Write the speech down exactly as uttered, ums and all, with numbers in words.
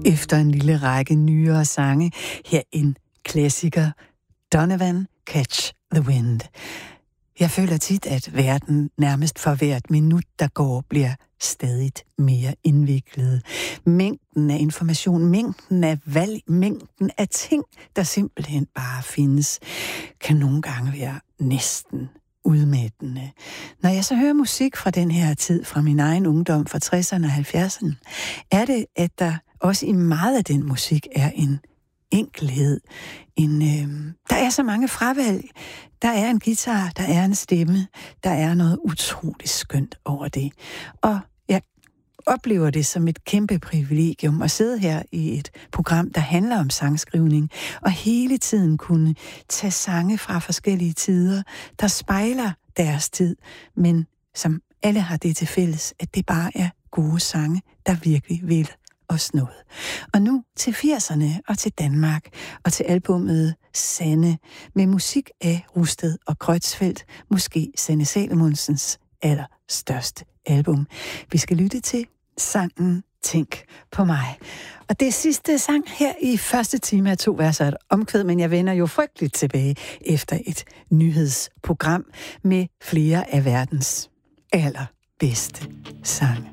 Efter en lille række nyere sange, her en klassiker, Donovan, Catch the Wind. Jeg føler tit, at verden nærmest for hvert minut, der går, bliver stadigt mere indviklet. Mængden af information, mængden af valg, mængden af ting, der simpelthen bare findes, kan nogle gange være næsten udmattende. Når jeg så hører musik fra den her tid, fra min egen ungdom, fra tresserne og halvfjerdserne, er det, at der også i meget af den musik er en enkelhed. En, øh, der er så mange fravalg. Der er en guitar, der er en stemme, der er noget utroligt skønt over det. Og jeg oplever det som et kæmpe privilegium at sidde her i et program, der handler om sangskrivning, og hele tiden kunne tage sange fra forskellige tider, der spejler deres tid, men som alle har det til fælles, at det bare er gode sange, der virkelig vil os noget. Og nu til firserne og til Danmark og til albummet Sanne med musik af Rusted og Kreutzfeldt, måske Sanne Salmonsens allerstørste album. Vi skal lytte til sangen Tænk på mig. Og det er sidste sang her i første time af to verser et omkvæd, men jeg vender jo frygteligt tilbage efter et nyhedsprogram med flere af verdens allerbedste sange.